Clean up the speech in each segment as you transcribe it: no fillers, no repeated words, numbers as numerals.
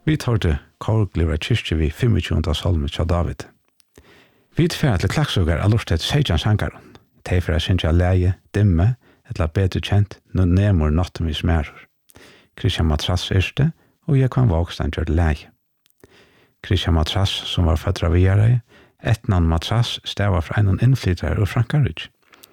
Vi tar til Kårglivra kyrkje vid 25. salme til David. Vi tfer til klakksugar av lortet Seijan Sankaron. Teifra synsja leie, dimme, etla bedre kjent, nå nemur natten vi smerur. Christian Matras yrste, og jeg kan voksten gjør det leie. Christian Matras, som var fødra videre, etnan Matras stava fra en innflytare og Frankarudj.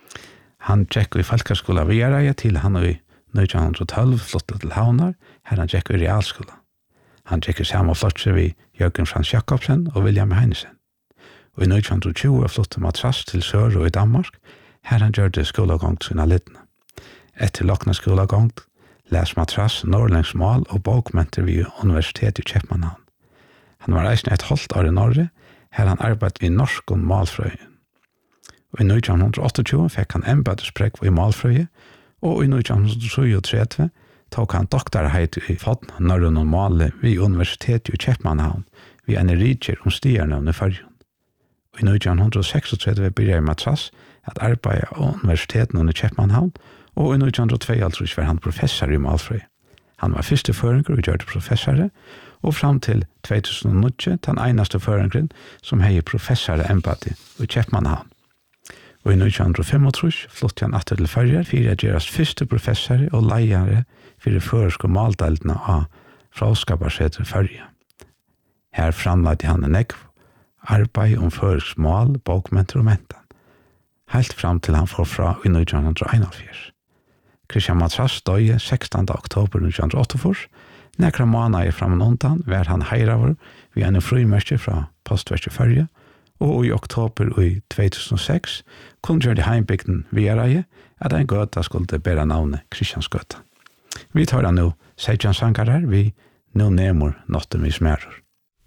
Han tjekk i Falkaskola videre til han i 1912 flottet til Havnar, her han tjekk i realskola. Han tjekk i samme flotser vi Jørgen Frans Jakobsen og William Heinesen. Og i 1920 flottet Matras til Sør og i Danmark, her han gjør det skolagongt sina lidna. Etter lokna skolagongt les Matras norrlängs mal og bokmenter vid Universitetet i Kjepmanhavn. Han var eisne et halvt år i Norge, her han arbeid vid norsk og malfrøyen. Og i 1928 fikk han embedesprekk i malfrøye, og i 1937 tok han doktorheit i fadn norrøn og male vid Universitetet i Kjepmanhavn vid en riker om stiernavn i Førjun. Og i 1936 begynte Matras at arbeide av Universiteten i Kjepmanhavn, og i 1922 var han professor i malfrøy. Han var første føringer og gjør det professore, og fram til 2009 den eneste føringeren som hei professorembate i Kjepmanhavn. Og i 1935 flottet han atter til Førjer for å gjøres første professor og leiere for de førerske maldeldene av Fråskaparseter Førje. Her framlade han en ekv arbeid om førersk mal, bokmenter og mentan, helt fram til han får fra i 1941. Christian Matras døye 16. oktober 1948. Nekra måneder framan undan var han heiraver ved en frimørste fra Postverket Førje, og i oktober i 2006 kunngjørte heimbygden Viareie at en gøta skulle bære navnet Kristiansgøta. Vi tar nå Seijan Sankarar, vi nå nemur natten vi smerur.